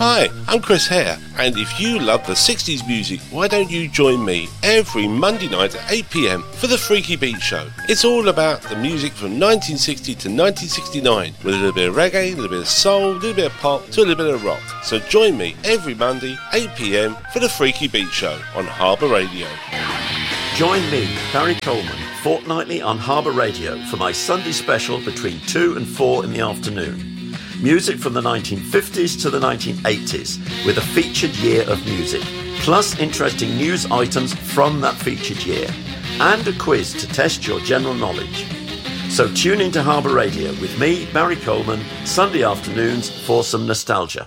Hi, I'm Chris Hare, and if you love the 60s music, why don't you join me every Monday night at 8 p.m. for the Freaky Beat Show. It's all about the music from 1960 to 1969, with a little bit of reggae, a little bit of soul, a little bit of pop, to a little bit of rock. So join me every Monday, 8 p.m. for the Freaky Beat Show on Harbour Radio. Join me, Barry Coleman, fortnightly on Harbour Radio for my Sunday special between 2 and 4 in the afternoon. Music from the 1950s to the 1980s with a featured year of music, plus interesting news items from that featured year, and a quiz to test your general knowledge. So tune into Harbour Radio with me, Barry Coleman, Sunday afternoons for some nostalgia.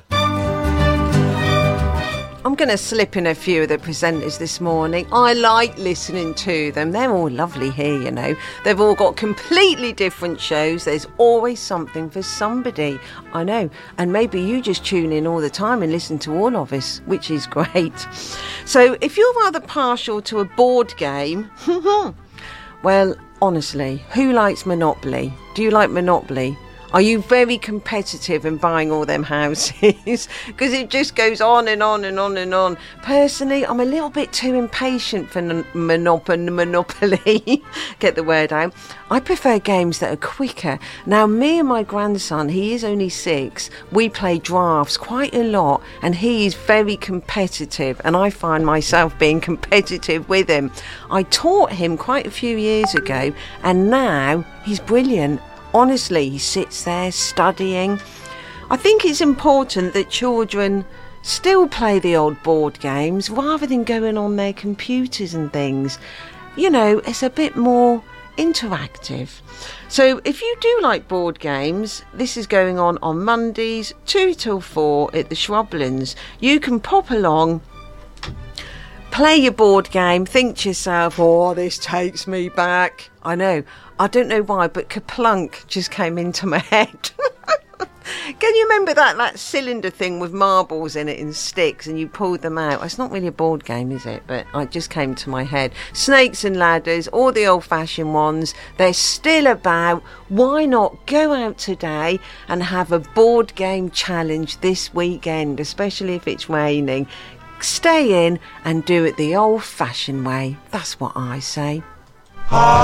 I'm going to slip in a few of the presenters this morning. I like listening to them. They're all lovely here, you know. They've all got completely different shows. There's always something for somebody. I know. And maybe you just tune in all the time and listen to all of us, which is great. So if you're rather partial to a board game, well, honestly, who likes Monopoly? Do you like Monopoly? Are you very competitive in buying all them houses? Because it just goes on and on and on and on. Personally, I'm a little bit too impatient for Monopoly. Get the word out. I prefer games that are quicker. Now, me and my grandson, he is only 6, we play drafts quite a lot, and he is very competitive, and I find myself being competitive with him. I taught him quite a few years ago, and now he's brilliant. Honestly, he sits there studying. I think it's important that children still play the old board games rather than going on their computers and things. You know, it's a bit more interactive. So if you do like board games, this is going on Mondays 2 till 4 at the Shrublands. You can pop along, play your board game, think to yourself, oh, this takes me back. I know. I don't know why, but Kaplunk just came into my head. Can you remember that cylinder thing with marbles in it and sticks, and you pulled them out? It's not really a board game, is it? But it just came to my head. Snakes and ladders, all the old-fashioned ones, they're still about. Why not go out today and have a board game challenge this weekend, especially if it's raining? Stay in and do it the old-fashioned way. That's what I say.